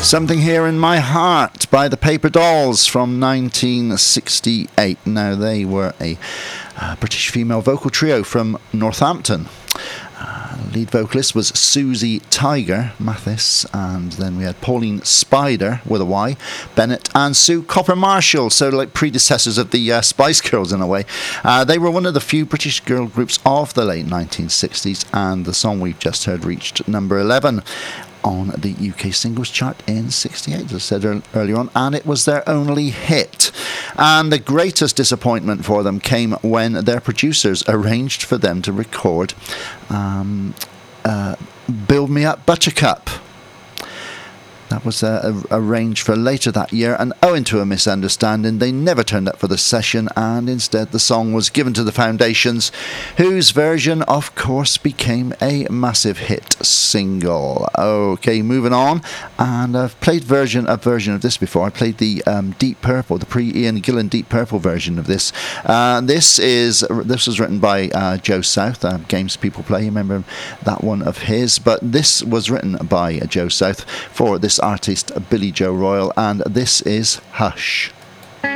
Something Here in My Heart by the Paper Dolls from 1968. Now, they were a British female vocal trio from Northampton. Lead vocalist was Susie Tiger Mathis, and then we had Pauline Spider with a Y, Bennett, and Sue Copper Marshall, so like predecessors of the Spice Girls in a way. They were one of the few British girl groups of the late 1960s, and the song we've just heard reached number 11 on the UK singles chart in 68, as I said earlier on, and it was their only hit. And the greatest disappointment for them came when their producers arranged for them to record Build Me Up Buttercup. That was arranged for later that year, and owing to a misunderstanding, they never turned up for the session, and instead the song was given to the Foundations, whose version, of course, became a massive hit single. Okay, moving on, and I've played a version of this before. I played the Deep Purple, the pre-Ian Gillan Deep Purple version of this. This was written by Joe South, Games People Play. You remember that one of his? But this was written by Joe South for this artist Billy Joe Royal, and this is Hush.